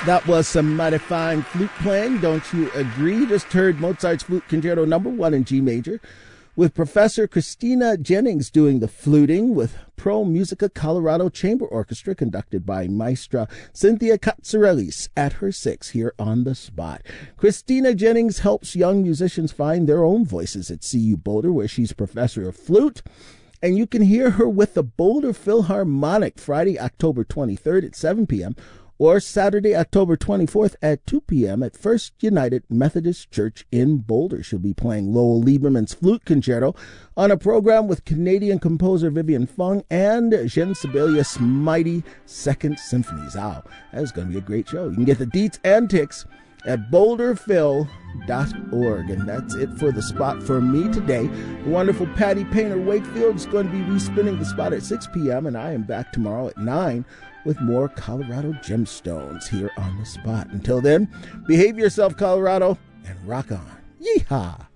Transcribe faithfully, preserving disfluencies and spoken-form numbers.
That was some mighty fine flute playing, don't you agree? Just heard Mozart's Flute Concerto number one in G major, with Professor Christina Jennings doing the fluting, with Pro Musica Colorado Chamber Orchestra conducted by Maestra Cynthia Katsarelis at her six here on the spot. Christina Jennings helps young musicians find their own voices at C U Boulder, where she's professor of flute. And you can hear her with the Boulder Philharmonic Friday, October twenty-third at seven p.m., or Saturday, October twenty-fourth at two p.m. at First United Methodist Church in Boulder. She'll be playing Lowell Lieberman's Flute Concerto on a program with Canadian composer Vivian Fung and Jean Sibelius' mighty Second Symphonies. Wow, that is going to be a great show. You can get the deets and ticks at boulder phil dot org. And that's it for the spot for me today. The wonderful Patty Painter Wakefield is going to be respinning the spot at six p.m. and I am back tomorrow at nine with more Colorado Gemstones here on the spot. Until then, behave yourself, Colorado, and rock on. Yeehaw!